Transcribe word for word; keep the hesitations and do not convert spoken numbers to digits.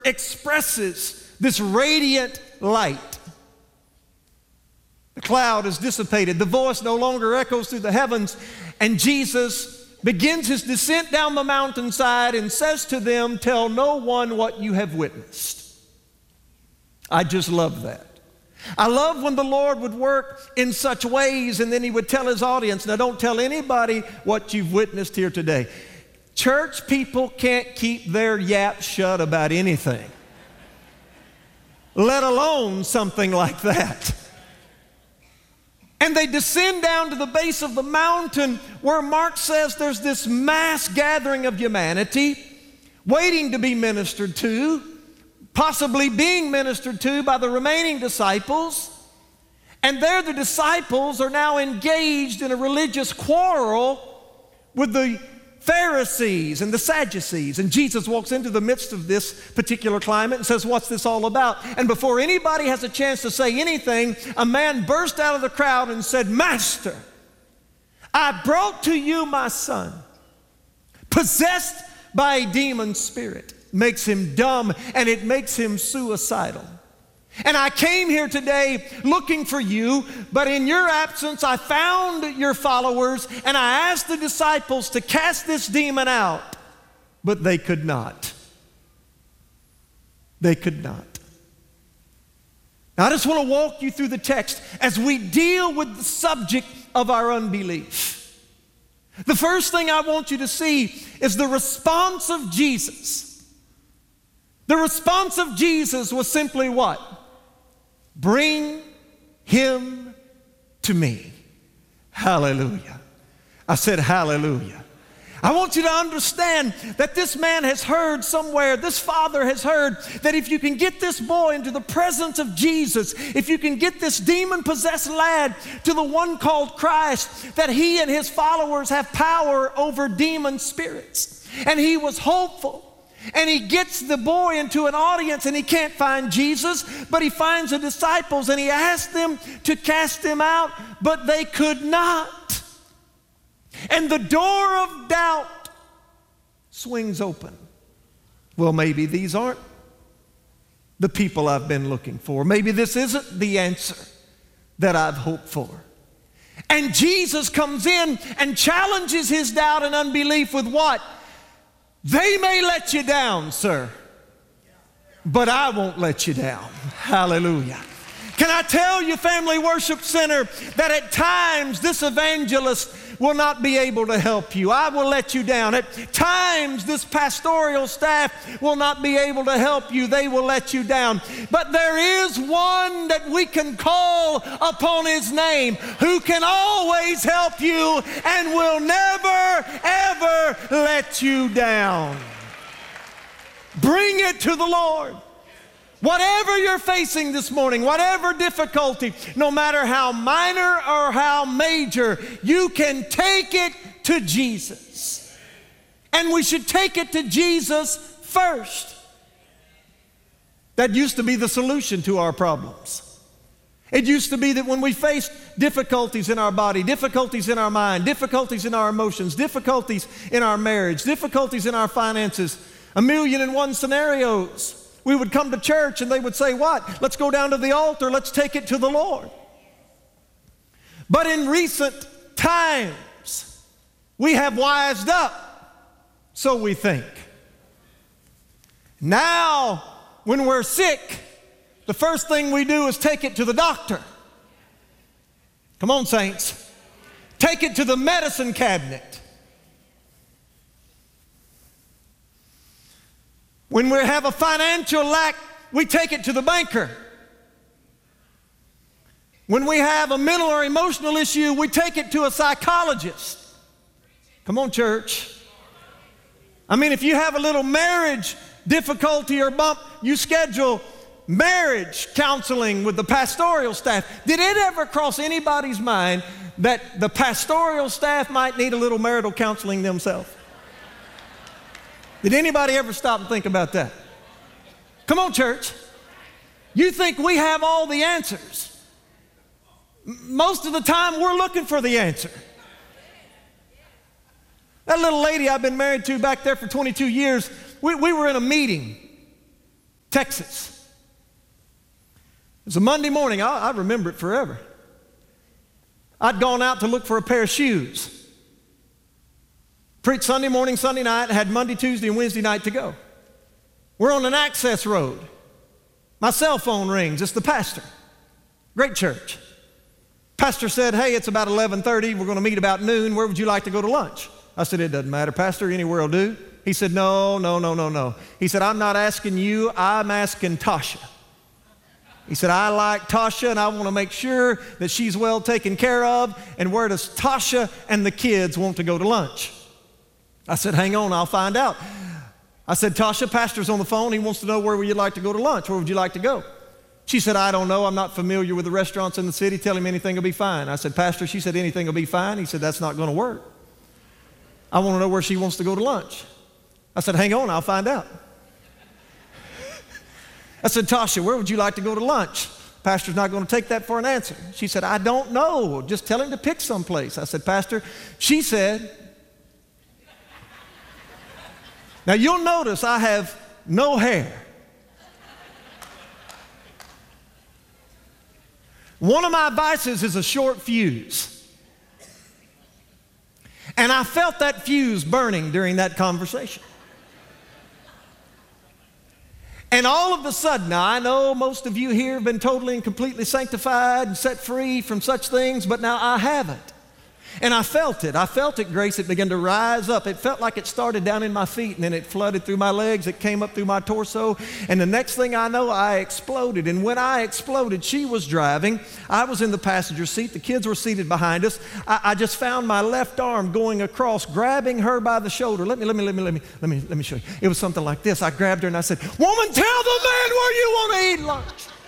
expresses this radiant light. The cloud is dissipated. The voice no longer echoes through the heavens. And Jesus begins his descent down the mountainside and says to them, "Tell no one what you have witnessed." I just love that. I love when the Lord would work in such ways and then he would tell his audience, "Now don't tell anybody what you've witnessed here today." Church people can't keep their yap shut about anything, let alone something like that. And they descend down to the base of the mountain where Mark says there's this mass gathering of humanity waiting to be ministered to, possibly being ministered to by the remaining disciples. And there the disciples are now engaged in a religious quarrel with the Pharisees and the Sadducees. And Jesus walks into the midst of this particular climate and says, "What's this all about?" And before anybody has a chance to say anything, a man burst out of the crowd and said, "Master, I brought to you my son, possessed by a demon spirit." Makes him dumb and it makes him suicidal. "And I came here today looking for you, but in your absence I found your followers and I asked the disciples to cast this demon out, but they could not." They could not. Now I just want to walk you through the text as we deal with the subject of our unbelief. The first thing I want you to see is the response of Jesus. The response of Jesus was simply what? "Bring him to me." Hallelujah. I said hallelujah. I want you to understand that this man has heard somewhere, this father has heard that if you can get this boy into the presence of Jesus, if you can get this demon-possessed lad to the one called Christ, that he and his followers have power over demon spirits. And he was hopeful. And he gets the boy into an audience and he can't find Jesus, but he finds the disciples and he asks them to cast him out, but they could not. And the door of doubt swings open. Well, maybe these aren't the people I've been looking for. Maybe this isn't the answer that I've hoped for. And Jesus comes in and challenges his doubt and unbelief with what? "They may let you down, sir, but I won't let you down." Hallelujah. Can I tell you, Family Worship Center, that at times this evangelist will not be able to help you. I will let you down. At times this pastoral staff will not be able to help you. They will let you down. But there is one that we can call upon his name who can always help you and will never, ever let you down. Bring it to the Lord. Whatever you're facing this morning, whatever difficulty, no matter how minor or how major, you can take it to Jesus. And we should take it to Jesus first. That used to be the solution to our problems. It used to be that when we faced difficulties in our body, difficulties in our mind, difficulties in our emotions, difficulties in our marriage, difficulties in our finances, a million and one scenarios, we would come to church and they would say, "What? Let's go down to the altar. Let's take it to the Lord." But in recent times, we have wised up, so we think. Now, when we're sick, the first thing we do is take it to the doctor. Come on, saints. Take it to the medicine cabinet. When we have a financial lack, we take it to the banker. When we have a mental or emotional issue, we take it to a psychologist. Come on, church. I mean, if you have a little marriage difficulty or bump, you schedule marriage counseling with the pastoral staff. Did it ever cross anybody's mind that the pastoral staff might need a little marital counseling themselves? Did anybody ever stop and think about that? Come on, church. You think we have all the answers. Most of the time, we're looking for the answer. That little lady I've been married to back there for twenty-two years, we, we were in a meeting. Texas. It was a Monday morning. I, I remember it forever. I'd gone out to look for a pair of shoes. Preached Sunday morning, Sunday night, had Monday, Tuesday, and Wednesday night to go. We're on an access road. My cell phone rings. It's the pastor. Great church. Pastor said, hey, it's about eleven thirty. We're going to meet about noon. Where would you like to go to lunch? I said, it doesn't matter, Pastor. Anywhere will do. He said, no, no, no, no, no. He said, I'm not asking you. I'm asking Tasha. He said, I like Tasha, and I want to make sure that she's well taken care of. And where does Tasha and the kids want to go to lunch? I said, hang on, I'll find out. I said, Tasha, Pastor's on the phone. He wants to know where would you like to go to lunch. Where would you like to go? She said, I don't know. I'm not familiar with the restaurants in the city. Tell him anything will be fine. I said, Pastor, she said anything will be fine. He said, that's not going to work. I want to know where she wants to go to lunch. I said, hang on, I'll find out. I said, Tasha, where would you like to go to lunch? Pastor's not going to take that for an answer. She said, I don't know. Just tell him to pick someplace. I said, Pastor, she said, now you'll notice I have no hair. One of my vices is a short fuse. And I felt that fuse burning during that conversation. And all of a sudden, now I know most of you here have been totally and completely sanctified and set free from such things, but now I haven't. And I felt it. I felt it, Grace. It began to rise up. It felt like it started down in my feet, and then it flooded through my legs. It came up through my torso. And the next thing I know, I exploded. And when I exploded, she was driving. I was in the passenger seat. The kids were seated behind us. I, I just found my left arm going across, grabbing her by the shoulder. Let me, let me, let me, let me, let me, let me show you. It was something like this. I grabbed her and I said, woman, tell the man where you want to eat lunch.